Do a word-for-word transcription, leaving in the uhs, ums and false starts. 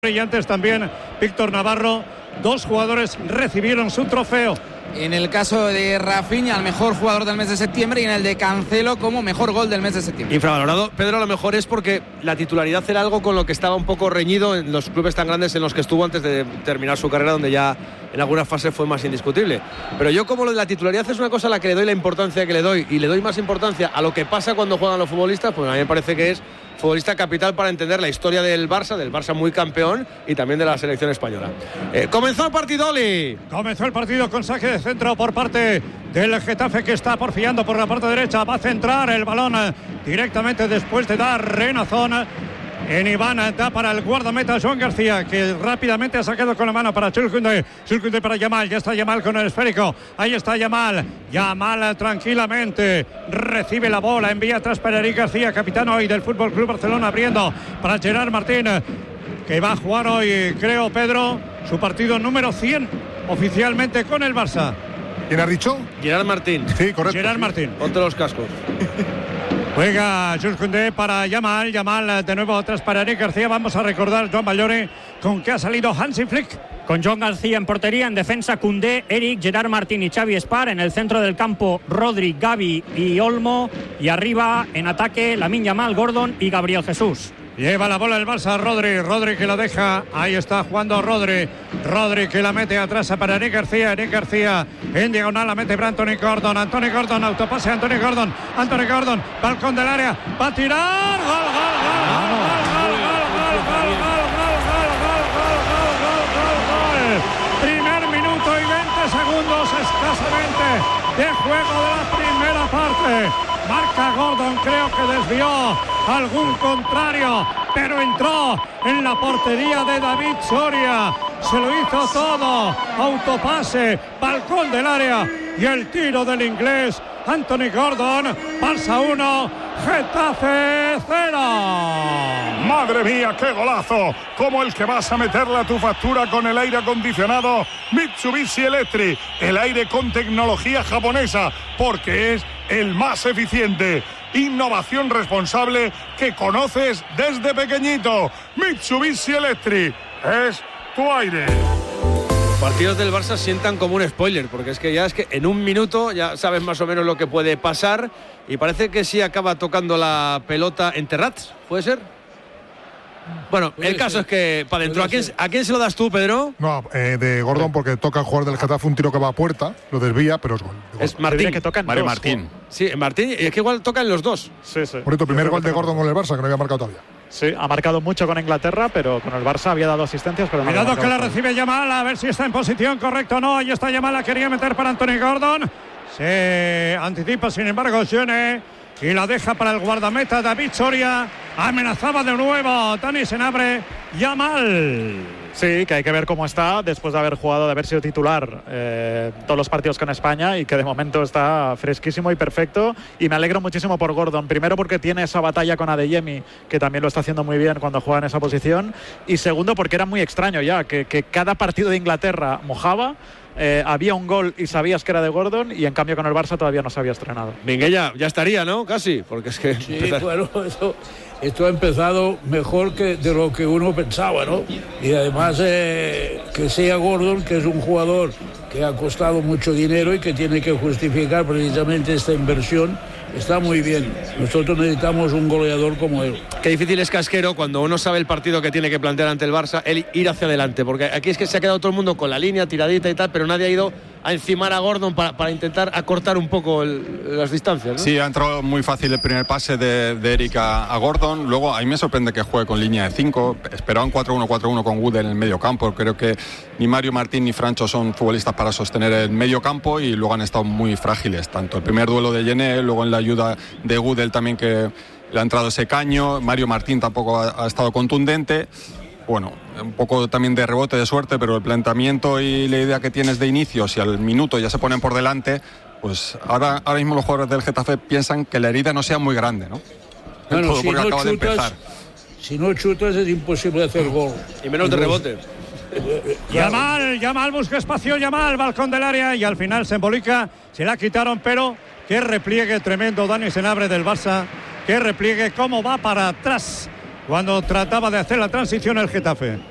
Brillantes también Víctor Navarro. Dos jugadores recibieron su trofeo. En el caso de Rafinha, el mejor jugador del mes de septiembre, y en el de Cancelo como mejor gol del mes de septiembre. Infravalorado, Pedro, a lo mejor es porque la titularidad era algo con lo que estaba un poco reñido en los clubes tan grandes en los que estuvo antes de terminar su carrera, donde ya en algunas fases fue más indiscutible. Pero yo, como lo de la titularidad es una cosa a la que le doy la importancia que le doy, y le doy más importancia a lo que pasa cuando juegan los futbolistas, pues a mí me parece que es futbolista capital para entender la historia del Barça, del Barça muy campeón, y también de la selección española. Eh, comenzó el partido, Oli. Comenzó el partido con saque de centro por parte del Getafe, que está porfiando por la parte derecha. Va a centrar el balón directamente después de dar Renazón. En Iván da para el guardameta Joan García, que rápidamente ha sacado con la mano para Chulkunde. Chulkunde para Yamal. Ya está Yamal con el esférico. Ahí está Yamal. Yamal tranquilamente recibe la bola. Envía atrás para Eric García, capitán hoy del Fútbol Club Barcelona, abriendo para Gerard Martín, que va a jugar hoy, creo, Pedro, su partido número cien oficialmente con el Barça. ¿Quién has dicho? Gerard Martín. Sí, correcto. Gerard sí. Martín. Ponte los cascos. Juega Jules Koundé para Yamal. Yamal de nuevo atrás para Eric García. Vamos a recordar, Joan Ballore, con qué ha salido Hansi Flick. Con Joan García en portería, en defensa Koundé, Eric, Gerard Martín y Xavi Espar. En el centro del campo Rodri, Gavi y Olmo. Y arriba en ataque Lamine Yamal, Gordon y Gabriel Jesús. Lleva la bola el Barça, Rodri, Rodri que la deja, ahí está jugando Rodri, Rodri que la mete atrás para Eric García, Eric García en diagonal la mete para Anthony Gordon, Anthony Gordon, autopase Anthony Gordon, Anthony Gordon, balcón del área, va a tirar, gol, gol, gol, gol, gol, gol, gol, gol, gol, gol, gol, primer minuto y veinte segundos escasamente de juego de la primera parte. Marca Gordon, creo que desvió algún contrario, pero entró en la portería de David Soria. Se lo hizo todo, autopase, balcón del área y el tiro del inglés Anthony Gordon. Barça uno, Getafe cero. Madre mía, qué golazo, como el que vas a meterle a tu factura con el aire acondicionado Mitsubishi Electric, el aire con tecnología japonesa, porque es el más eficiente. Innovación responsable que conoces desde pequeñito. Mitsubishi Electric es tu aire. Partidos del Barça sientan como un spoiler, porque es que ya es que en un minuto ya sabes más o menos lo que puede pasar, y parece que sí acaba tocando la pelota en Terrats, ¿puede ser? Bueno, puede el caso ser. Es que para adentro. ¿A quién, ¿A quién se lo das tú, Pedro? No, eh, de Gordon, porque toca el jugador del Getafe un tiro que va a puerta, lo desvía, pero es gol. Es Martín. Que tocan Mario dos, Martín. Sí, Martín, y es que igual tocan los dos. Sí, sí. Por cierto, primer gol de Gordon con el Barça, que no había marcado todavía. Sí, ha marcado mucho con Inglaterra, pero con el Barça había dado asistencias. Pero no Cuidado que la todo. recibe Yamal, a ver si está en posición correcta o no. Ahí está Yamal, la quería meter para Anthony Gordon. Se anticipa, sin embargo, Jone, y la deja para el guardameta David Soria. Amenazaba de nuevo Dani Senabre. Yamal. Sí, que hay que ver cómo está después de haber jugado, de haber sido titular eh, todos los partidos con España, y que de momento está fresquísimo y perfecto. Y me alegro muchísimo por Gordon, primero porque tiene esa batalla con Adeyemi, que también lo está haciendo muy bien cuando juega en esa posición, y segundo porque era muy extraño ya que, que cada partido de Inglaterra mojaba. Eh, había un gol y sabías que era de Gordon, y en cambio con el Barça todavía no se había estrenado. Minguella, ya estaría, ¿no? Casi, porque es que... Sí, empezar... bueno, esto, esto ha empezado mejor que de lo que uno pensaba, ¿no? Y además eh, que sea Gordon, que es un jugador que ha costado mucho dinero y que tiene que justificar precisamente esta inversión, está muy bien. Nosotros necesitamos un goleador como él. Qué difícil es, Casquero, cuando uno sabe el partido que tiene que plantear ante el Barça, el ir hacia adelante, porque aquí es que se ha quedado todo el mundo con la línea tiradita y tal, pero nadie ha ido a encimar a Gordon para, para intentar acortar un poco el, las distancias, ¿no? Sí, ha entrado muy fácil el primer pase de, de Eric a, a Gordon. Luego a mí me sorprende que juegue con línea de cinco. Esperaba un cuatro uno cuatro uno con Wood en el medio campo. Creo que ni Mario Martín ni Francho son futbolistas para sostener el medio campo, y luego han estado muy frágiles, tanto el primer duelo de Yené, luego en la ayuda de Wood también, que le ha entrado ese caño. Mario Martín tampoco ha, ha estado contundente. Bueno, un poco también de rebote, de suerte, pero el planteamiento y la idea que tienes de inicio, si al minuto ya se ponen por delante, pues ahora, ahora mismo los jugadores del Getafe piensan que la herida no sea muy grande, ¿no? Bueno, todo si porque no acaba de empezar. chutas, si no chutas es imposible hacer gol. Y menos de rebote. Yamal, Yamal busca espacio, Yamal, balcón del área, y al final se embolica, se la quitaron, pero qué repliegue tremendo Dani Senabre del Barça, qué repliegue, cómo va para atrás cuando trataba de hacer la transición el Getafe.